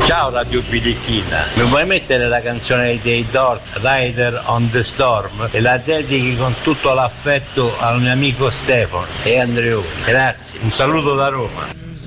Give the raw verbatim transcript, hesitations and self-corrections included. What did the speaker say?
Ciao Radio Birichina, mi puoi mettere la canzone dei Dort, Rider on the Storm, e la dedichi con tutto l'affetto al mio amico Stefano e Andreone. Grazie, un saluto da Roma.